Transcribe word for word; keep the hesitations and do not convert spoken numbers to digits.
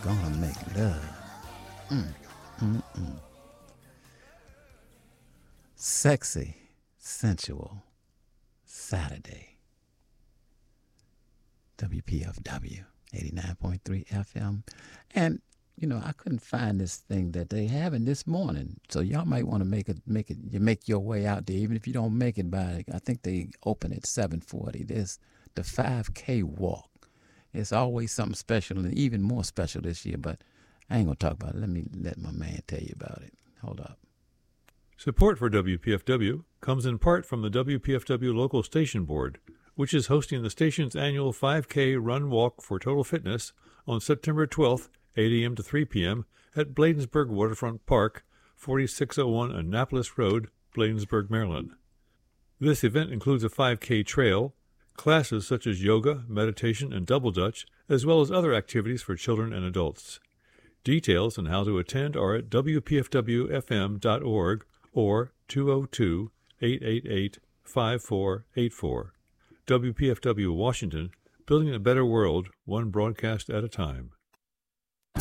Gonna make love. Mm, mm, mm. Sexy, sensual Saturday. W P F W eighty-nine point three F M. And, you know, I couldn't find this thing that they having this morning. So y'all might want to make it, make it, you make your way out there, even if you don't make it by, I think they open at seven forty. There's the five K walk. It's always something special and even more special this year, but I ain't going to talk about it. Let me let my man tell you about it. Hold up. Support for W P F W comes in part from the W P F W Local Station Board, which is hosting the station's annual five K Run Walk for Total Fitness on September twelfth, eight a.m. to three p.m. at Bladensburg Waterfront Park, forty-six oh one Annapolis Road, Bladensburg, Maryland. This event includes a five K trail, classes such as yoga, meditation, and double dutch, as well as other activities for children and adults. Details on how to attend are at w p f w f m dot org or two oh two, eight eight eight, five four eight four. W P F W Washington, building a better world, one broadcast at a time.